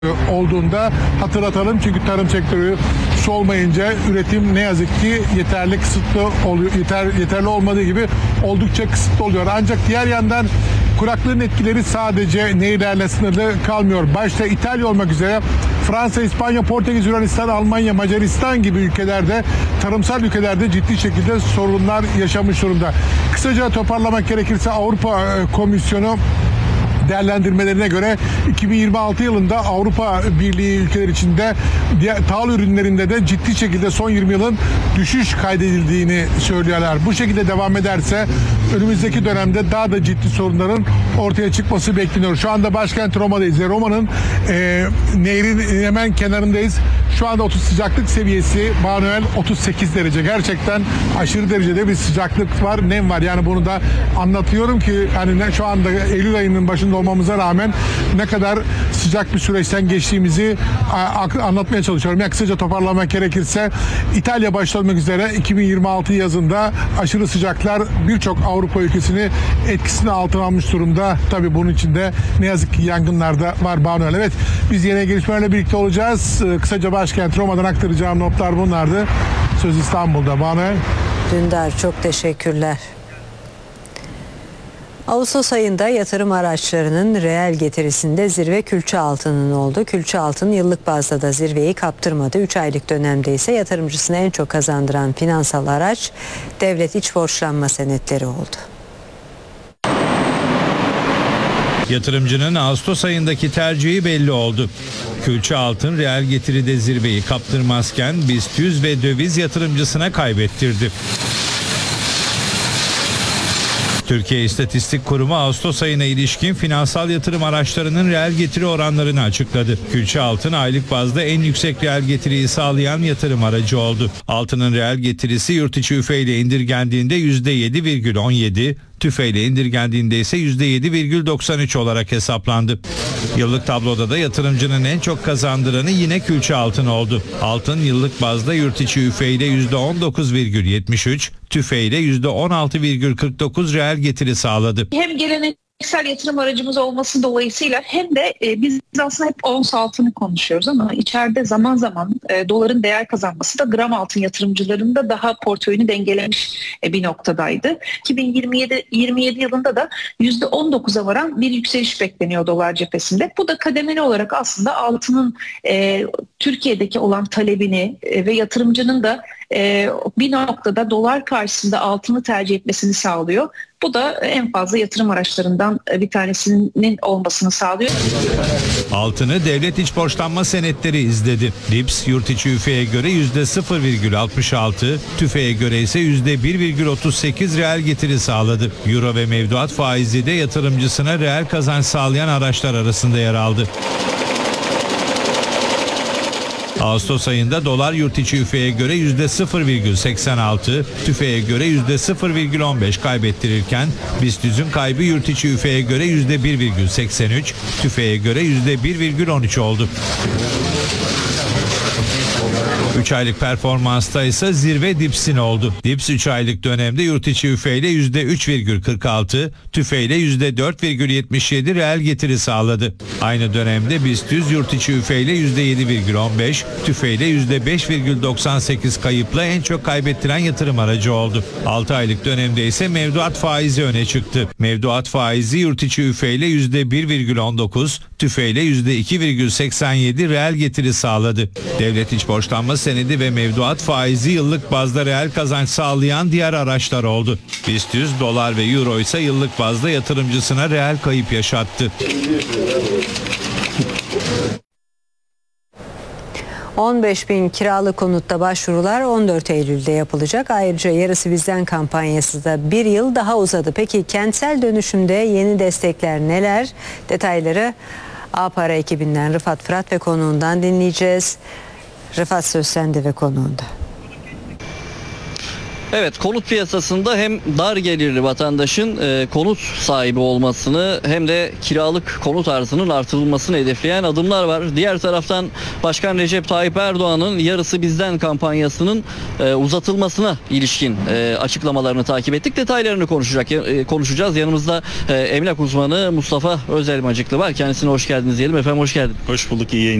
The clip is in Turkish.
olduğunda hatırlatalım. Çünkü tarım sektörü su olmayınca üretim ne yazık ki yeterli olmadığı gibi oldukça kısıtlı oluyor. Ancak diğer yandan kuraklığın etkileri sadece nehirlerle sınırlı kalmıyor. Başta İtalya olmak üzere Fransa, İspanya, Portekiz, Yunanistan, Almanya, Macaristan gibi ülkelerde, tarımsal ülkelerde ciddi şekilde sorunlar yaşamış durumda. Kısaca toparlamak gerekirse Avrupa Komisyonu değerlendirmelerine göre 2026 yılında Avrupa Birliği ülkeleri içinde tahıl ürünlerinde de ciddi şekilde son 20 yılın düşüş kaydedildiğini söylüyorlar. Bu şekilde devam ederse önümüzdeki dönemde daha da ciddi sorunların ortaya çıkması bekleniyor. Şu anda başkent Roma'dayız. Roma'nın nehrin hemen kenarındayız. Şu anda sıcaklık seviyesi Manuel 38 derece. Gerçekten aşırı derecede bir sıcaklık var, nem var. Yani bunu da anlatıyorum ki hani şu anda Eylül ayının başında olmamıza rağmen ne kadar sıcak bir süreçten geçtiğimizi anlatmaya çalışıyorum. Yani kısaca toparlamak gerekirse İtalya başta olmak üzere 2026 yazında aşırı sıcaklar birçok Avrupa ülkesini etkisine altına almış durumda. Tabii bunun içinde ne yazık ki yangınlar da var Manuel. Evet, biz yeni gelişmelerle birlikte olacağız. Kısaca başkent Roma'dan aktaracağım notlar bunlardı. Söz İstanbul'da. Manuel. Dündar, çok teşekkürler. Ağustos ayında yatırım araçlarının reel getirisinde zirve külçe altının oldu. Külçe altın yıllık bazda da zirveyi kaptırmadı. 3 aylık dönemde ise yatırımcısına en çok kazandıran finansal araç devlet iç borçlanma senetleri oldu. Yatırımcının Ağustos ayındaki tercihi belli oldu. Külçe altın reel getiride zirveyi kaptırmazken BIST 100 ve döviz yatırımcısına kaybettirdi. Türkiye İstatistik Kurumu Ağustos ayına ilişkin finansal yatırım araçlarının reel getiri oranlarını açıkladı. Külçe altın aylık bazda en yüksek reel getiriyi sağlayan yatırım aracı oldu. Altının reel getirisi yurt içi üfeyle indirgendiğinde %7,17, tüfeyle indirgendiğinde ise %7,93 olarak hesaplandı. Yıllık tabloda da yatırımcının en çok kazandıranı yine külçe altın oldu. Altın yıllık bazda yurt içi üfeyle %19,73, tüfeyle %16,49 reel getiri sağladı. Hem geleneksel yatırım aracımız olması dolayısıyla hem de biz aslında hep ons altını konuşuyoruz ama içeride zaman zaman doların değer kazanması da gram altın yatırımcılarının da daha portföyünü dengelemiş bir noktadaydı. 2027 yılında da %19'a varan bir yükseliş bekleniyor dolar cephesinde. Bu da kademeli olarak aslında altının Türkiye'deki olan talebini ve yatırımcının da bir noktada dolar karşısında altını tercih etmesini sağlıyor. Bu da en fazla yatırım araçlarından bir tanesinin olmasını sağlıyor. Altını devlet iç borçlanma senetleri izledi. DİPS yurt içi üfeye göre %0,66, tüfeğe göre ise %1,38 reel getiri sağladı. Euro ve mevduat faizi de yatırımcısına reel kazanç sağlayan araçlar arasında yer aldı. Ağustos ayında dolar yurt içi üfeye göre %0,86, tüfeğe göre %0,15 kaybettirirken BIST 100'ün kaybı yurt içi üfeye göre %1,83, tüfeğe göre %1,13 oldu. 3 aylık performansta ise zirve DİPS'in oldu. DİPS 3 aylık dönemde yurt içi üfeyle %3,46, tüfeyle %4,77 reel getiri sağladı. Aynı dönemde BIST 100 yurt içi üfeyle %7,15, tüfeyle %5,98 kayıpla en çok kaybettiren yatırım aracı oldu. 6 aylık dönemde ise mevduat faizi öne çıktı. Mevduat faizi yurt içi üfeyle %1,19, tüfeyle %2,87 reel getiri sağladı. Devlet iç borçlanma senedi ve mevduat faizi yıllık bazda reel kazanç sağlayan diğer araçlar oldu. BIST 100 dolar ve euro ise yıllık bazda yatırımcısına reel kayıp yaşattı. 15.000 kiralık konutta başvurular 14 Eylül'de yapılacak. Ayrıca yarısı bizden kampanyası da bir yıl daha uzadı. Peki kentsel dönüşümde yeni destekler neler? Detayları A-Para ekibinden Rıfat Fırat ve konuğundan dinleyeceğiz. Rıfat, söz sende ve konuğunda. Evet, konut piyasasında hem dar gelirli vatandaşın konut sahibi olmasını hem de kiralık konut arzının artırılmasını hedefleyen adımlar var. Diğer taraftan Başkan Recep Tayyip Erdoğan'ın yarısı bizden kampanyasının uzatılmasına ilişkin açıklamalarını takip ettik. Detaylarını konuşacağız. Yanımızda emlak uzmanı Mustafa Özelmacıklı var. Kendisine hoş geldiniz diyelim. Efendim hoş geldin. Hoş bulduk, iyi yayınlar.